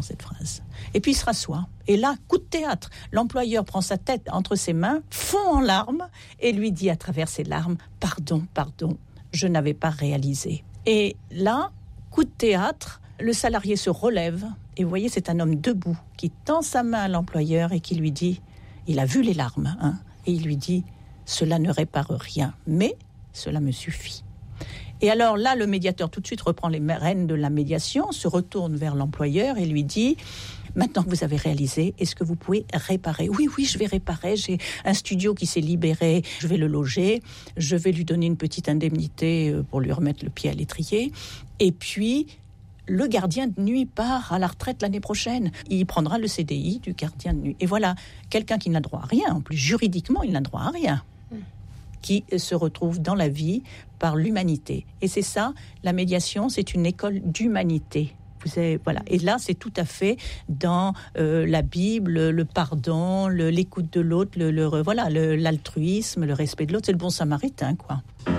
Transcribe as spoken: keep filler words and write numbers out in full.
cette phrase. Et puis il se rassoit. Et là, coup de théâtre. L'employeur prend sa tête entre ses mains, fond en larmes et lui dit à travers ses larmes « Pardon, pardon, je n'avais pas réalisé. » Et là, coup de théâtre, le salarié se relève. Et vous voyez, c'est un homme debout qui tend sa main à l'employeur et qui lui dit, il a vu les larmes, hein, et il lui dit « Cela ne répare rien, mais cela me suffit. » Et alors là, le médiateur tout de suite reprend les rênes de la médiation, se retourne vers l'employeur et lui dit « Maintenant que vous avez réalisé, est-ce que vous pouvez réparer ?»« Oui, oui, je vais réparer. J'ai un studio qui s'est libéré. Je vais le loger. Je vais lui donner une petite indemnité pour lui remettre le pied à l'étrier. Et puis, le gardien de nuit part à la retraite l'année prochaine. Il prendra le C D I du gardien de nuit. » Et voilà, quelqu'un qui n'a droit à rien. En plus, juridiquement, il n'a droit à rien. Qui se retrouve dans la vie par l'humanité. Et c'est ça, la médiation, c'est une école d'humanité. Vous avez, voilà. Et là, c'est tout à fait dans euh, la Bible, le pardon, le, l'écoute de l'autre, le, le, voilà, le, l'altruisme, le respect de l'autre. C'est le bon samaritain, quoi.